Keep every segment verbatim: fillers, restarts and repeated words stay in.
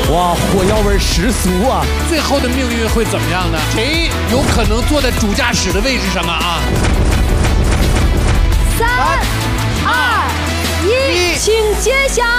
哇，火药味十足啊！ 最后的命运会怎么样呢？谁有可能坐在主驾驶的位置上啊？啊！ 三、二、一，请揭晓。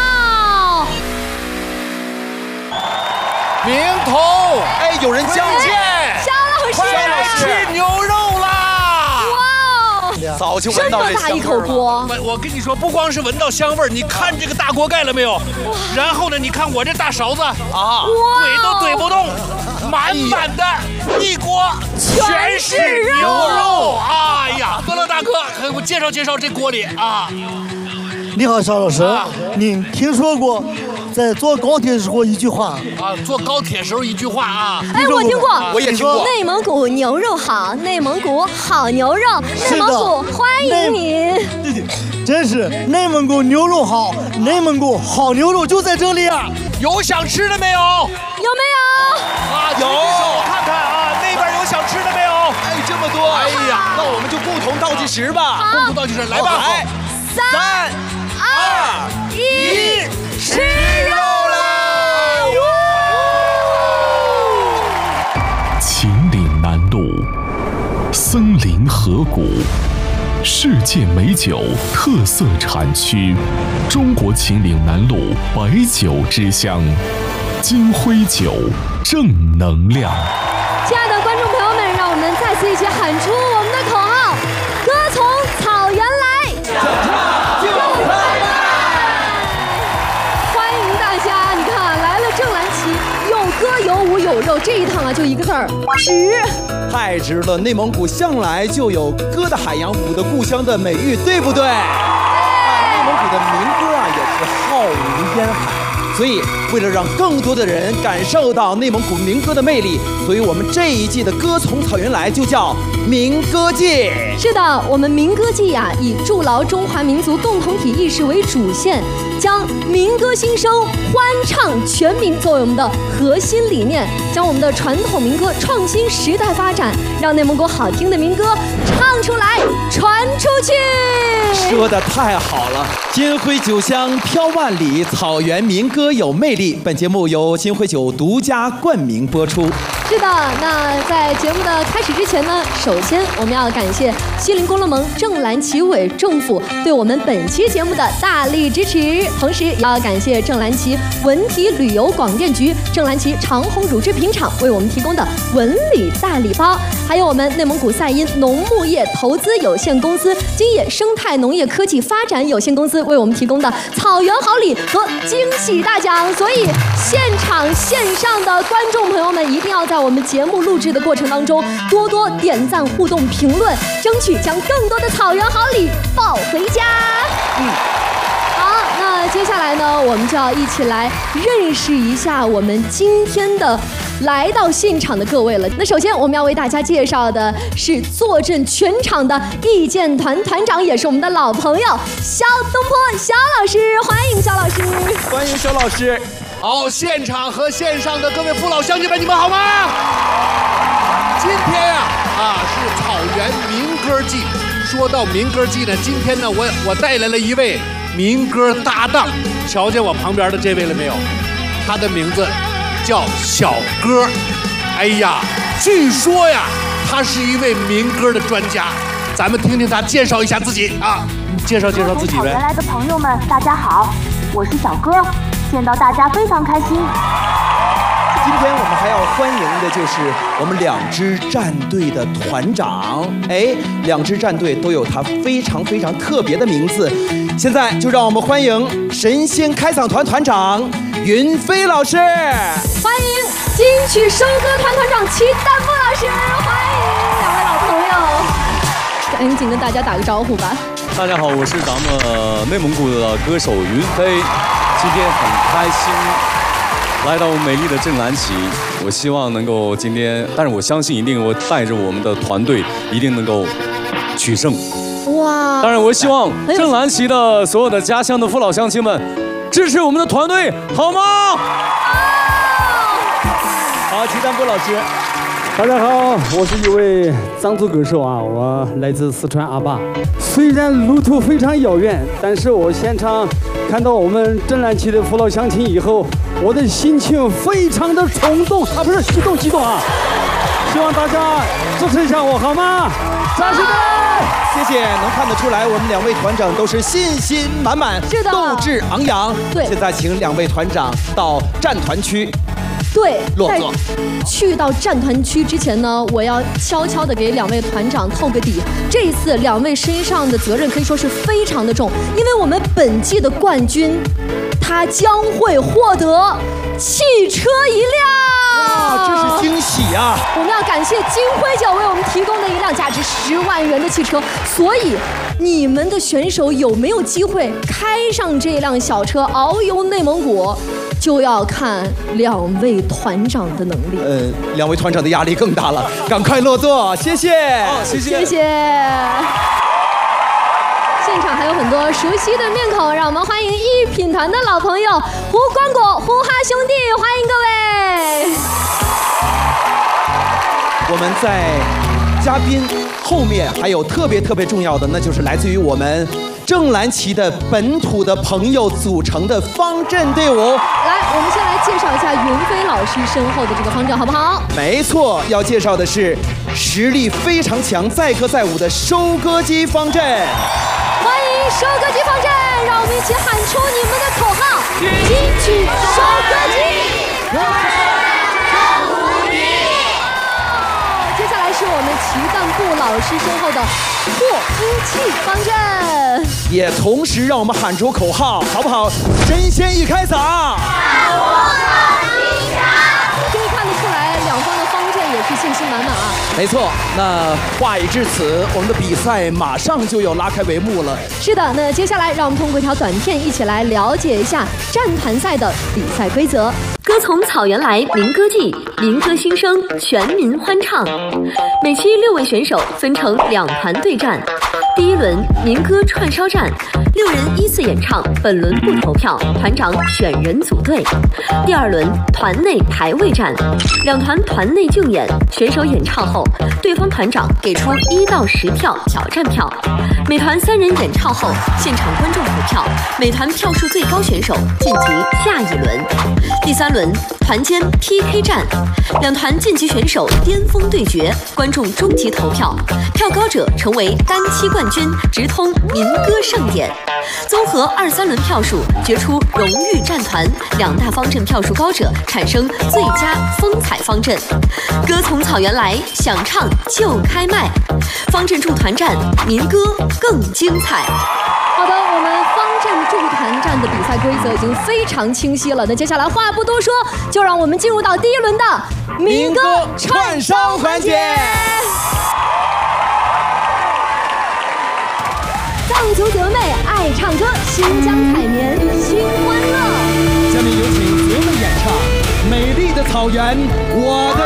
名头， 哎，有人将见， 肖老师， 快来吃牛肉啦！ 哇， 早就闻到这香味了。 这么大一口锅， 我我跟你说，不光是闻到香味儿，你看这个大锅盖了没有？然后呢，你看我这大勺子啊，怼都怼不动，满满的一锅全是牛肉。哎呀，德乐大哥，给我介绍介绍这锅里啊。 你好，邵老师，您听说过在坐高铁时候一句话啊？坐高铁时候一句话啊？ 哎，我听过， 我也听过。 内蒙古牛肉好，内蒙古好牛肉，内蒙古欢迎您。 对对，真是内蒙古牛肉好，内蒙古好牛肉就在这里啊！ 有想吃的没有？ 有没有？ 啊，有。我看看啊，那边有想吃的没有？ 哎，这么多！ 哎呀， 那我们就共同倒计时吧。 共同倒计时，来吧！ 来， 三、二、一，吃肉了！ 秦岭南路，森林河谷，世界美酒特色产区，中国秦岭南路白酒之乡，金辉酒，正能量。 亲爱的观众朋友们，让我们再次一起喊出我们的口号：歌从草原来，正唱就快来！欢迎大家！你看来了正蓝旗，有歌有舞有肉，这一趟啊就一个字儿值。 太值了！内蒙古向来就有歌的海洋、舞的故乡的美誉，对不对？啊，内蒙古的民歌啊也是浩如烟海。所以，为了让更多的人感受到内蒙古民歌的魅力，所以我们这一季的《歌从草原来》就叫民歌季。 是的，我们民歌季呀、啊，以筑牢中华民族共同体意识为主线，将民歌新生、欢唱全民作为我们的核心理念，将我们的传统民歌创新时代发展，让内蒙古好听的民歌唱出来、传出去。 说得太好了！金辉酒香飘万里，草原民歌有魅力。本节目由金辉酒独家冠名播出。 是的，那在节目的开始之前呢，首先我们要感谢西宁公乐盟正蓝旗委政府对我们本期节目的大力支持，同时也要感谢正蓝旗文体旅游广电局、正蓝旗长虹乳制品厂为我们提供的文旅大礼包，还有我们内蒙古赛因农牧业投资有限公司、金野生态农业科技发展有限公司为我们提供的草原好礼和惊喜大奖。所以现场线上的观众朋友们一定要在我们节目录制的过程当中多多点赞、互动、评论，争取将更多的草原好礼抱回家。嗯，好，那接下来呢，我们就要一起来认识一下我们今天的来到现场的各位了。那首先我们要为大家介绍的是坐镇全场的意见团团长，也是我们的老朋友肖东坡肖老师，欢迎肖老师。 欢迎肖老师。 好，现场和线上的各位父老乡亲们，你们好吗？今天呀、啊，啊是草原民歌季。说到民歌季呢，今天呢，我我带来了一位民歌搭档，瞧见我旁边的这位了没有？他的名字叫小歌。哎呀，据说呀，他是一位民歌的专家。咱们听听他介绍一下自己啊，介绍介绍自己呗。 草原来的朋友们，大家好，我是小歌。见到大家非常开心。 今天我们还要欢迎的就是我们两支战队的团长。哎，两支战队都有它非常非常特别的名字。现在就让我们欢迎神仙开嗓团团长云飞老师， 欢迎金曲收歌团团长齐旦波老师，欢迎两位老朋友。赶紧跟大家打个招呼吧。 大家好，我是咱们、呃、内蒙古的歌手云飞。今天很开心来到美丽的正蓝旗，我希望能够今天，但是我相信一定会带着我们的团队一定能够取胜。 哇！ 当然，我希望正蓝旗的所有的家乡的父老乡亲们支持我们的团队，好吗？ 好，齐旦波老师。 大家好，我是一位藏族歌手啊，我来自四川阿坝。虽然路途非常遥远，但是我现场看到我们正蓝旗的父老乡亲以后， 我的心情非常的冲动啊，不是激动激动啊！希望大家支持一下我好吗？扎实点！ 谢谢，能看得出来，我们两位团长都是信心满满， 是的， 斗志昂扬。 对， 现在请两位团长到战团区。 对， 落座。 去到战团区之前呢，我要悄悄的给两位团长透个底。这一次两位身上的责任可以说是非常的重，因为我们本季的冠军，他将会获得汽车一辆。 哇，这是惊喜啊！ 我们要感谢金辉酒为我们提供的一辆价值十万元的汽车。所以，你们的选手有没有机会开上这辆小车遨游内蒙古？就要看两位团长的能力。 呃，两位团长的压力更大了，赶快落座，谢谢， 哦、谢谢，谢谢。现场还有很多熟悉的面孔，让我们欢迎一品团的老朋友胡光果、胡哈兄弟，欢迎各位。 我们在嘉宾后面还有特别特别重要的，那就是来自于我们正蓝旗的本土的朋友组成的方阵队伍。 来，我们先来介绍一下云飞老师身后的这个方阵，好不好？ 没错，要介绍的是实力非常强、载歌载舞的收割机方阵。 欢迎收割机方阵，让我们一起喊出你们的口号：金曲收割机！接下来是我们齐干部老师身后的扩音器方阵， 也同时让我们喊出口号，好不好？神仙一开嗓。 可以看得出来，两方的方阵也是信心满满啊。 没错，那话已至此，我们的比赛马上就要拉开帷幕了。 是的，那接下来让我们通过一条短片一起来了解一下战团赛的比赛规则。 歌从草原来，民歌季，民歌新生，全民欢唱。每期六位选手分成两团对战。第一轮民歌串烧战，六人依次演唱，本轮不投票，团长选人组队。第二轮团内排位战，两团团内竞演，选手演唱后，对方团长给出一到十票挑战票。每团三人演唱后，现场观众投票，每团票数最高选手晋级下一轮。第三轮团间 P K 战，两团晋级选手巅峰对决，观众终极投票，票高者成为单期冠军，直通民歌盛典。综合二三轮票数，决出荣誉战团，两大方阵票数高者产生最佳风采方阵。歌从草原来，想唱就开麦，方阵助团战，民歌更精彩。 好的，我们方阵助团战的比赛规则已经非常清晰了。那接下来话不多说，就让我们进入到第一轮的民歌串烧环节。藏族泽妹爱唱歌，新疆海绵新欢乐。 下面有请泽妹演唱《美丽的草原我的